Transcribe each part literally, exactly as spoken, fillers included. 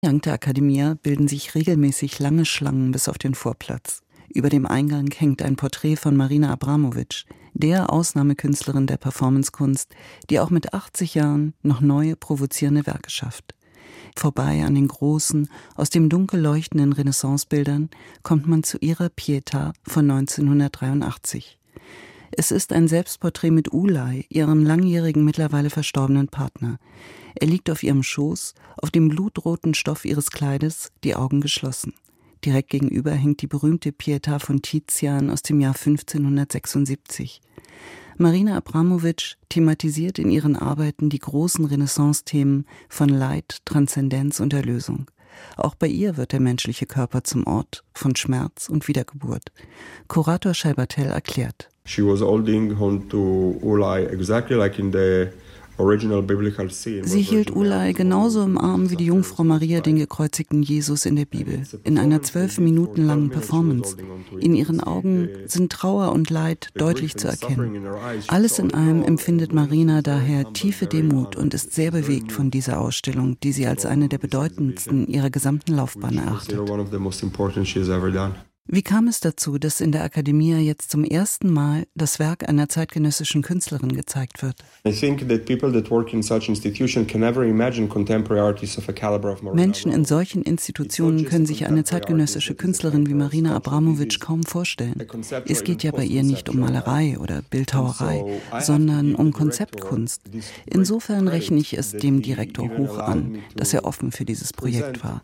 Dank der Accademia bilden sich regelmäßig lange Schlangen bis auf den Vorplatz. Über dem Eingang hängt ein Porträt von Marina Abramović, der Ausnahmekünstlerin der Performancekunst, die auch mit achtzig Jahren noch neue, provozierende Werke schafft. Vorbei an den großen, aus dem Dunkel leuchtenden Renaissancebildern kommt man zu ihrer Pietà von neunzehnhundertdreiundachtzig. Es ist ein Selbstporträt mit Ulay, ihrem langjährigen, mittlerweile verstorbenen Partner. Er liegt auf ihrem Schoß, auf dem blutroten Stoff ihres Kleides, die Augen geschlossen. Direkt gegenüber hängt die berühmte Pietà von Tizian aus dem Jahr fünfzehnhundertsechsundsiebzig. Marina Abramović thematisiert in ihren Arbeiten die großen Renaissance-Themen von Leid, Transzendenz und Erlösung. Auch bei ihr wird der menschliche Körper zum Ort von Schmerz und Wiedergeburt. Kurator Scheibatel erklärt: She was holding on to Ulay exactly like in the original biblical scene. Sie hielt Ulay genauso im Arm wie die Jungfrau Maria den gekreuzigten Jesus in der Bibel, in einer zwölf Minuten langen Performance. In ihren Augen sind Trauer und Leid deutlich zu erkennen. Alles in allem empfindet Marina daher tiefe Demut und ist sehr bewegt von dieser Ausstellung, die sie als eine der bedeutendsten ihrer gesamten Laufbahn erachtet. Wie kam es dazu, dass in der Accademia jetzt zum ersten Mal das Werk einer zeitgenössischen Künstlerin gezeigt wird? Menschen in solchen Institutionen können sich eine zeitgenössische Künstlerin wie Marina Abramović kaum vorstellen. Es geht ja bei ihr nicht um Malerei oder Bildhauerei, sondern um Konzeptkunst. Insofern rechne ich es dem Direktor hoch an, dass er offen für dieses Projekt war.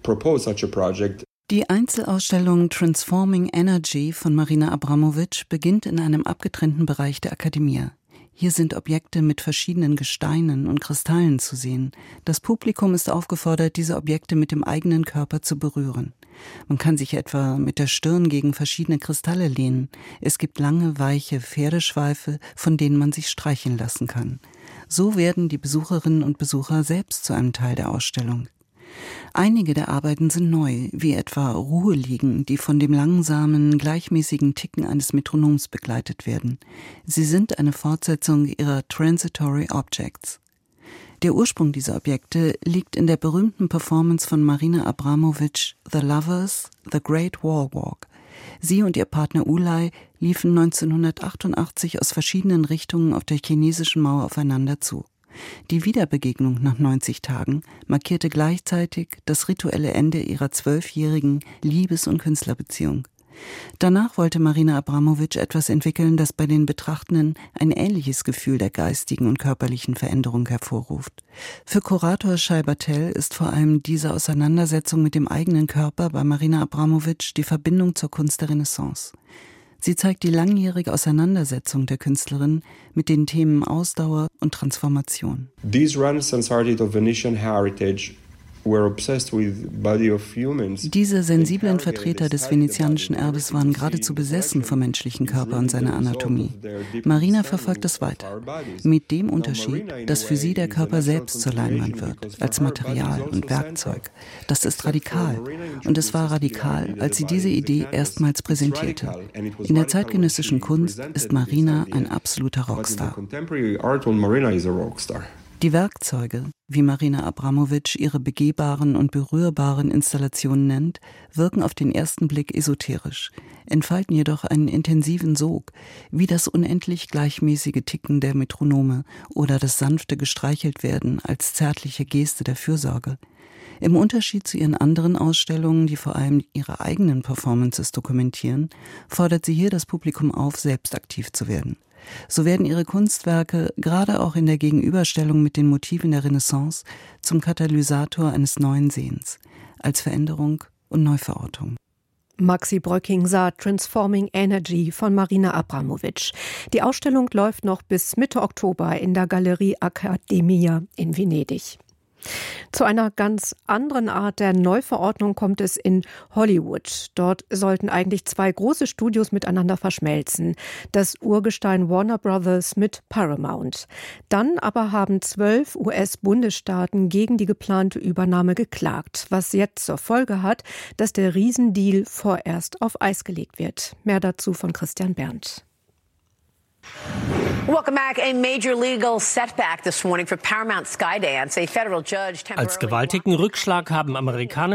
Die Einzelausstellung Transforming Energy von Marina Abramović beginnt in einem abgetrennten Bereich der Accademia. Hier sind Objekte mit verschiedenen Gesteinen und Kristallen zu sehen. Das Publikum ist aufgefordert, diese Objekte mit dem eigenen Körper zu berühren. Man kann sich etwa mit der Stirn gegen verschiedene Kristalle lehnen. Es gibt lange, weiche Pferdeschweife, von denen man sich streicheln lassen kann. So werden die Besucherinnen und Besucher selbst zu einem Teil der Ausstellung. Einige der Arbeiten sind neu, wie etwa Ruheliegen, die von dem langsamen, gleichmäßigen Ticken eines Metronoms begleitet werden. Sie sind eine Fortsetzung ihrer Transitory Objects. Der Ursprung dieser Objekte liegt in der berühmten Performance von Marina Abramović, The Lovers, The Great Wall Walk. Sie und ihr Partner Ulay liefen neunzehnhundertachtundachtzig aus verschiedenen Richtungen auf der chinesischen Mauer aufeinander zu. Die Wiederbegegnung nach neunzig Tagen markierte gleichzeitig das rituelle Ende ihrer zwölfjährigen Liebes- und Künstlerbeziehung. Danach wollte Marina Abramović etwas entwickeln, das bei den Betrachtenden ein ähnliches Gefühl der geistigen und körperlichen Veränderung hervorruft. Für Kurator Scheibatel ist vor allem diese Auseinandersetzung mit dem eigenen Körper bei Marina Abramović die Verbindung zur Kunst der Renaissance. Sie zeigt die langjährige Auseinandersetzung der Künstlerin mit den Themen Ausdauer und Transformation. These Renaissance artists of Venetian heritage were obsessed with body of humans. Diese sensiblen Vertreter des venezianischen Erbes waren geradezu besessen vom menschlichen Körper und seiner Anatomie. Marina verfolgt es weiter, mit dem Unterschied, dass für sie der Körper selbst zur Leinwand wird, als Material und Werkzeug. Das ist radikal, und es war radikal, als sie diese Idee erstmals präsentierte. In der zeitgenössischen Kunst ist Marina ein absoluter Rockstar. Die Werkzeuge, wie Marina Abramović ihre begehbaren und berührbaren Installationen nennt, wirken auf den ersten Blick esoterisch, entfalten jedoch einen intensiven Sog, wie das unendlich gleichmäßige Ticken der Metronome oder das sanfte Gestreicheltwerden als zärtliche Geste der Fürsorge. Im Unterschied zu ihren anderen Ausstellungen, die vor allem ihre eigenen Performances dokumentieren, fordert sie hier das Publikum auf, selbst aktiv zu werden. So werden ihre Kunstwerke, gerade auch in der Gegenüberstellung mit den Motiven der Renaissance, zum Katalysator eines neuen Sehens, als Veränderung und Neuverortung. Maxi Bröcking sah Transforming Energy von Marina Abramović. Die Ausstellung läuft noch bis Mitte Oktober in der Galerie Accademia in Venedig. Zu einer ganz anderen Art der Neuverordnung kommt es in Hollywood. Dort sollten eigentlich zwei große Studios miteinander verschmelzen. Das Urgestein Warner Brothers mit Paramount. Dann aber haben zwölf U S-Bundesstaaten gegen die geplante Übernahme geklagt, was jetzt zur Folge hat, dass der Riesendeal vorerst auf Eis gelegt wird. Mehr dazu von Christian Berndt. Welcome back. A major legal setback this morning for Paramount Skydance. A federal judge Als gewaltigen Rückschlag haben Amerikaner